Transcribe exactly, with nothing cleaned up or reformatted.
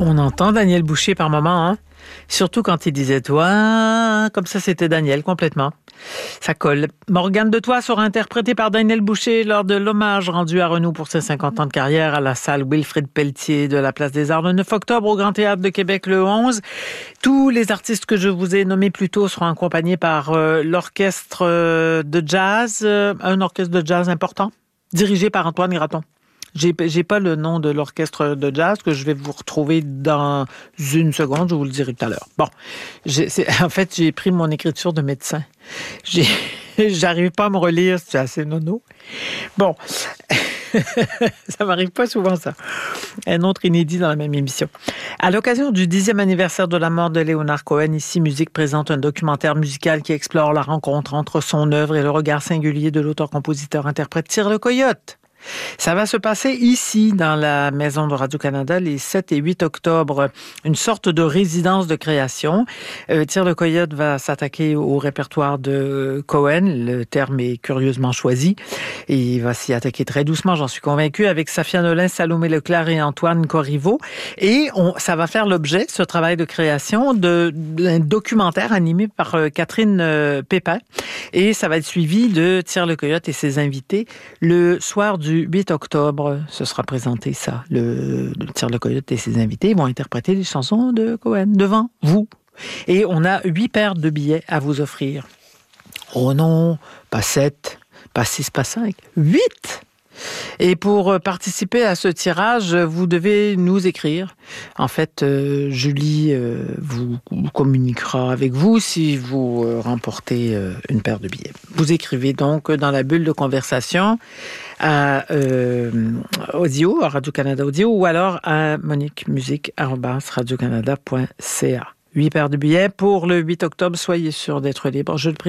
On entend Daniel Boucher par moment, hein? Surtout quand il disait « toi », comme ça c'était Daniel complètement. Ça colle. Morgane de Toi sera interprétée par Daniel Boucher lors de l'hommage rendu à Renaud pour ses cinquante ans de carrière à la salle Wilfrid Pelletier de la Place des Arts le neuf octobre, au Grand Théâtre de Québec le onze. Tous les artistes que je vous ai nommés plus tôt seront accompagnés par euh, l'orchestre euh, de jazz, euh, un orchestre de jazz important, dirigé par Antoine Graton. J'ai, j'ai pas le nom de l'orchestre de jazz que je vais vous retrouver dans une seconde, je vous le dirai tout à l'heure. Bon, j'ai, c'est, en fait, j'ai pris mon écriture de médecin. J'ai, j'arrive pas à me relire, c'est assez nono. Bon, ça m'arrive pas souvent ça. Un autre inédit dans la même émission. À l'occasion du dixième anniversaire de la mort de Leonard Cohen, Ici Musique présente un documentaire musical qui explore la rencontre entre son œuvre et le regard singulier de l'auteur-compositeur-interprète Tire le Coyote. Ça va se passer ici, dans la maison de Radio-Canada, les sept et huit octobre. Une sorte de résidence de création. Euh, Tire le Coyote va s'attaquer au répertoire de Cohen. Le terme est curieusement choisi. Et il va s'y attaquer très doucement, j'en suis convaincue, avec Safia Nolin, Salomé Leclerc et Antoine Corriveau. Et on, ça va faire l'objet, ce travail de création, de, d'un documentaire animé par euh, Catherine euh, Pépin. Et ça va être suivi de Tire le Coyote et ses invités le soir du huit octobre. Ce sera présenté ça. Le, le Tire le Coyote et ses invités vont interpréter des chansons de Cohen devant vous. Et on a huit paires de billets à vous offrir. Oh non, pas sept, pas six, pas cinq, huit! Et pour participer à ce tirage, vous devez nous écrire. En fait, euh, Julie euh, vous communiquera avec vous si vous euh, remportez euh, une paire de billets. Vous écrivez donc dans la bulle de conversation à euh, audio, à Radio-Canada Audio, ou alors à monique musique arobase radio canada point c a. Huit paires de billets pour le huit octobre. Soyez sûrs d'être libre. Je le prie.